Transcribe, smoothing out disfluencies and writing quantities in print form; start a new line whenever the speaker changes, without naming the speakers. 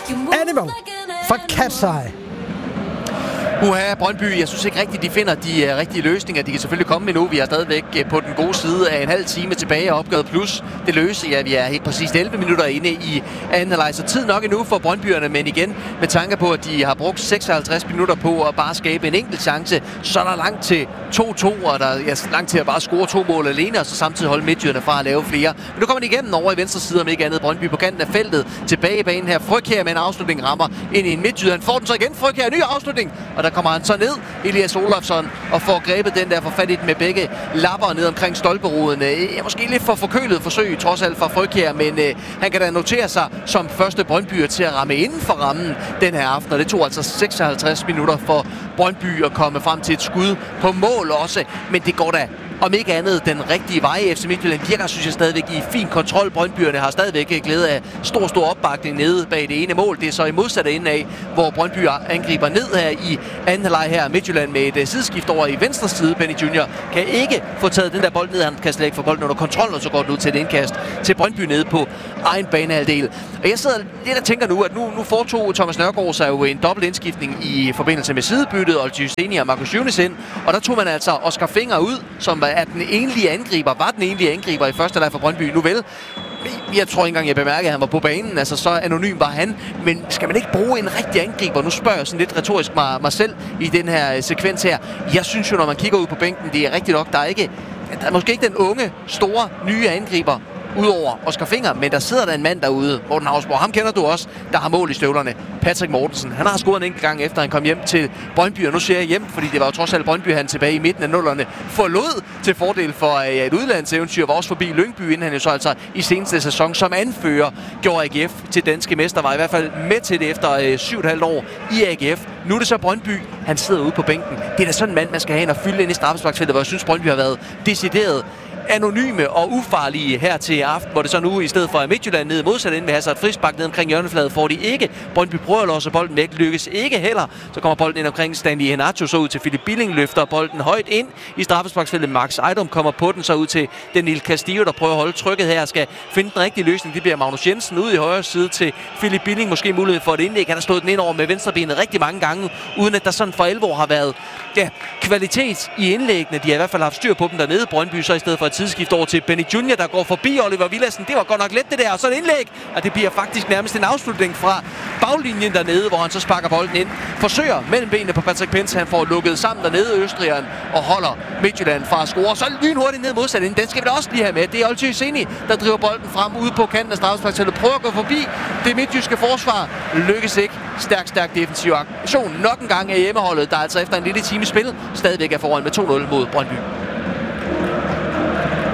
Animal fra Cat's Eye.
Brøndby, jeg synes ikke rigtigt, de finder de rigtige løsninger. De kan selvfølgelig komme endnu. Vi er stadigvæk på den gode side af en halv time tilbage og opgøret plus det løse. Ja, vi er helt præcis 11 minutter inde i anden halvleg, så tid nok endnu for Brøndbyerne, men igen med tanke på, at de har brugt 56 minutter på at bare skabe en enkelt chance, så er der langt til 2-2, og der er langt til at bare score 2 mål alene, og så samtidig holde Midtjylland fra at lave flere. Men nu kommer de igennem over i venstre side, om ikke andet. Brøndby på kanten af feltet, tilbage i banen her. Frøkjær med en afslutning rammer ind i en Midtjylland. Får den så igen, Frøkjær, ny afslutning, og der kommer han så ned, Elias Olofsson, og får grebet den der, for fat i den med begge lapper ned omkring stolperoden. Måske lidt for forkølet forsøg, trods alt fra Frøkjær, men han kan da notere sig som første Brøndbyer til at ramme inden for rammen den her aften, og det tog altså 56 minutter for Brøndby at komme frem til et skud på mål også, men det går da om ikke andet den rigtige vej. FC Midtjylland virker, synes jeg, stadigvæk i fin kontrol. Brøndbyerne har stadigvæk glæde af stor opbakning nede bag det ene mål. Det er så i modsatte ende af, hvor Brøndby angriber ned her i anden halvleg her. Midtjylland med et sideskift over i venstre side. Benny Junior kan ikke få taget den der bold ned. Han kan slet ikke få bolden under kontrol, og så går det ud til et indkast til Brøndby nede på egen banehalvdel. Og jeg sidder lidt og tænker nu, at nu foretog Thomas Nørgaard sig jo en dobbelt indskiftning i forbindelse med sidebyttet, og Olcay og Marcus Younes ind. Og der tog man altså Oscar Finger ud, som var den enlige angriber i første leg for Brøndby. Nu vel, jeg tror ikke engang, jeg bemærkede, at han var på banen. Altså, så anonym var han. Men skal man ikke bruge en rigtig angriber? Nu spørger jeg sådan lidt retorisk mig selv i den her sekvens her. Jeg synes jo, når man kigger ud på bænken, det er rigtigt nok, der er måske ikke den unge, store, nye angriber, udover Oscar Finger, men der sidder der en mand derude, Morten Hausborg, ham kender du også, der har mål i støvlerne. Patrick Mortensen, han har scoret en enkelt gang efter han kom hjem til Brøndby, og nu siger jeg hjem, fordi det var jo trods alt Brøndby, han tilbage i midten af nullerne forlod til fordel for et udlandseventyr, var også forbi Lyngby, inden han jo så altså i seneste sæson som anfører gjorde AGF til danske mester, var i hvert fald med til det efter 7,5 år i AGF. Nu er det så Brøndby, han sidder ude på bænken. Det er da sådan en mand, man skal have ind og fylde ind i straffesparksfeltet, hvor jeg synes, Brøndby har været decideret anonyme og ufarlige her til aften, hvor det så nu i stedet for Midtjylland ned modsat inde vil have sig et frispark ned omkring hjørnefladet, får de ikke. Brøndby prøver at låse bolden væk, lykkes ikke heller. Så kommer bolden ind omkring Stanley Henacho, så ud til Philip Billing, løfter bolden højt ind i straffesparksfeltet. Max Ejdom kommer på den, så ud til Daniel Castillo, der prøver at holde trykket her, skal finde den rigtige løsning. Det bliver Magnus Jensen ud i højre side til Philip Billing, måske mulighed for et indlæg. Han har stået den ind over med venstrebenet rigtig mange gange, uden at der sådan for alvor har været kvalitet i indlæggene. De har i hvert fald haft styr på dem dernede. Brøndby så i stedet for et tidsskift over til Benny Junior, der går forbi Oliver Villadsen. Det var godt nok let det der, og så et indlæg, og det bliver faktisk nærmest en afslutning fra baglinjen dernede, hvor han så sparker bolden ind. Forsøger mellem benene på Patrick Pence, han får lukket sammen dernede, Østrigeren, og holder Midtjylland fra at score. Så lynhurtigt ned modsat inden. Den skal vi da også lige have med. Det er Olcay, der driver bolden frem ude på kanten af straffesparksfeltet. Prøver at gå forbi det midtjyske forsvar. Lykkes ikke. Stærk defensiv aktion. Nok en gang af hjemmeholdet, der altså efter en lille time spil stadigvæk er foran med 2-0 mod Brøndby.